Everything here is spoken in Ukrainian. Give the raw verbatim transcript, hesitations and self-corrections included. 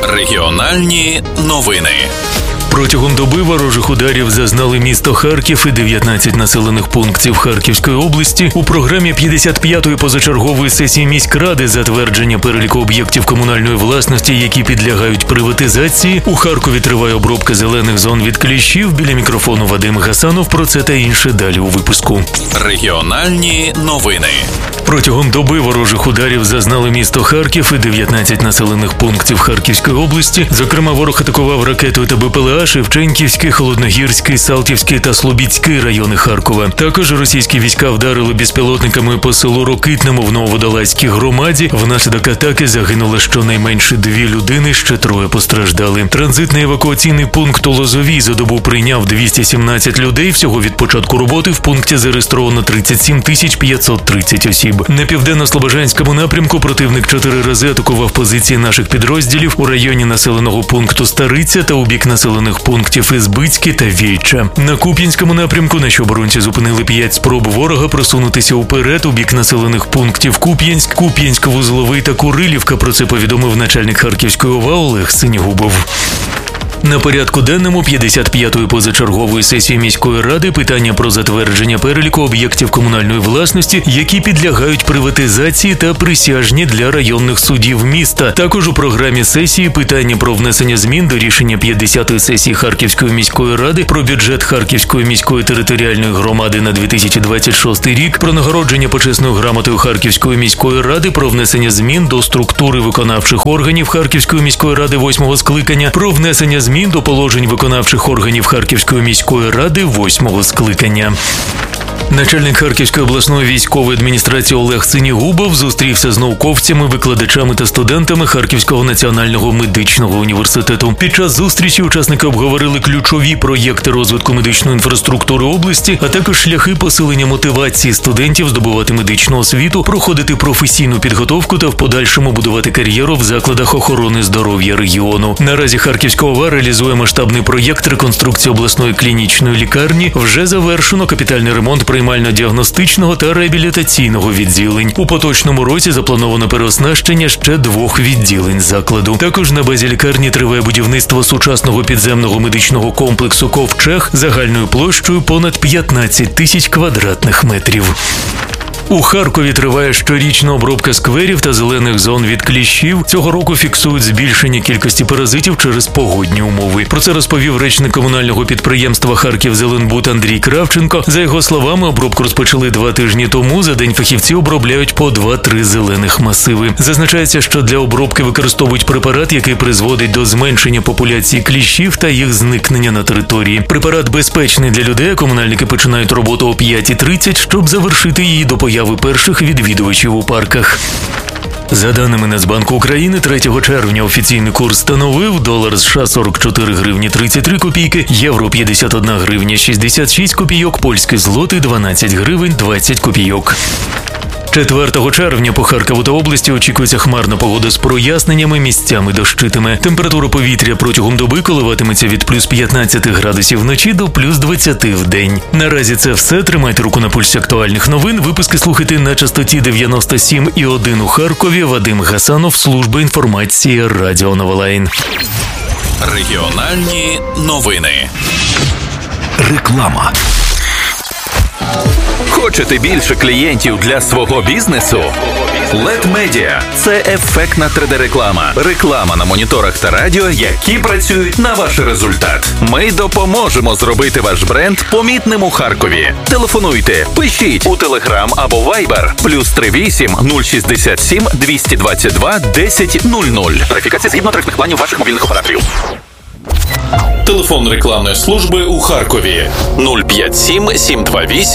Регіональні новини. Протягом доби ворожих ударів зазнали місто Харків і дев'ятнадцять населених пунктів Харківської області. У програмі п'ятдесят п'ятої позачергової сесії міськради затвердження переліку об'єктів комунальної власності, які підлягають приватизації. У Харкові триває обробка зелених зон від кліщів. Біля мікрофону Вадим Гасанов. Про це та інше далі у випуску. Регіональні новини. Протягом доби ворожих ударів зазнали місто Харків і дев'ятнадцять населених пунктів Харківської області. Зокрема, ворог атакував ракетою та БПЛА Шевченківський, Холодногірський, Салтівський та Слобідський райони Харкова. Також російські війська вдарили безпілотниками по селу Рокитному в Нововодолазькій громаді. Внаслідок атаки загинуло щонайменше дві людини, ще троє постраждали. Транзитний евакуаційний пункт у Лозовій за добу прийняв двісті сімнадцять людей. Всього від початку роботи в пункті зареєстровано тридцять сім тисяч п'ятсот тридцять осіб. На південно-слобожанському напрямку противник чотири рази атакував позиції наших підрозділів у районі населеного пункту Стариця та у бік населених пунктів Ізбицьке та Віча. На Куп'янському напрямку наші оборонці зупинили п'ять спроб ворога просунутися уперед у бік населених пунктів Куп'янськ, Куп'янськ, Вузловий та Курилівка. Про це повідомив начальник Харківської ОВА Олег Синігубов. На порядку денному п'ятдесят п'ятої позачергової сесії міської ради питання про затвердження переліку об'єктів комунальної власності, які підлягають приватизації та присяжні для районних судів міста. Також у програмі сесії питання про внесення змін до рішення п'ятдесятої сесії Харківської міської ради про бюджет Харківської міської територіальної громади на дві тисячі двадцять шостий рік, про нагородження почесною грамотою Харківської міської ради, про внесення змін до структури виконавчих органів Харківської міської ради восьмого скликання, про внесення змін до положень виконавчих органів Харківської міської ради восьмого скликання. Начальник Харківської обласної військової адміністрації Олег Синігубов зустрівся з науковцями, викладачами та студентами Харківського національного медичного університету. Під час зустрічі учасники обговорили ключові проєкти розвитку медичної інфраструктури області, а також шляхи посилення мотивації студентів здобувати медичну освіту, проходити професійну підготовку та в подальшому будувати кар'єру в закладах охорони здоров'я регіону. Наразі Харківська ОВА реалізує масштабний проєкт реконструкції обласної клінічної лікарні. Вже завершено капітальний ремонт приймально-діагностичного та реабілітаційного відділень. У поточному році заплановано переоснащення ще двох відділень закладу. Також на базі лікарні триває будівництво сучасного підземного медичного комплексу «Ковчег» загальною площею понад п'ятнадцять тисяч квадратних метрів. У Харкові триває щорічна обробка скверів та зелених зон від кліщів. Цього року фіксують збільшення кількості паразитів через погодні умови. Про це розповів речник комунального підприємства «Харківзеленбуд» Андрій Кравченко. За його словами, обробку розпочали два тижні тому. За день фахівці обробляють по два-три зелених масиви. Зазначається, що для обробки використовують препарат, який призводить до зменшення популяції кліщів та їх зникнення на території. Препарат безпечний для людей. Комунальники починають роботу о п'ятій тридцять, щоб завершити її до появи перших відвідувачів у парках. За даними Нацбанку України, третього червня офіційний курс становив долар США сорок чотири гривні тридцять три копійки, євро п'ятдесят одна гривня шістдесят шість копійок, польський злотий дванадцять гривень двадцять копійок. четвертого червня по Харкову та області очікується хмарна погода з проясненнями, місцями дощитиме. Температура повітря протягом доби коливатиметься від плюс п'ятнадцять градусів вночі до плюс двадцять в день. Наразі це все. Тримайте руку на пульсі актуальних новин. Випуски слухайте на частоті дев'яносто сім і один у Харкові. Вадим Гасанов, служба інформації Радіо Новолайн. Регіональні новини. Реклама. Хочете більше клієнтів для свого бізнесу? лед Media – це ефектна три де-реклама. Реклама на моніторах та радіо, які працюють на ваш результат. Ми допоможемо зробити ваш бренд помітним у Харкові. Телефонуйте, пишіть у Telegram або Viber плюс три вісім нуль шістдесят сім двісті двадцять два десять нуль нуль. Тарифікація згідно тарифних планів ваших мобільних операторів. Телефон рекламної служби у Харкові нуль п'ять сім сім два вісім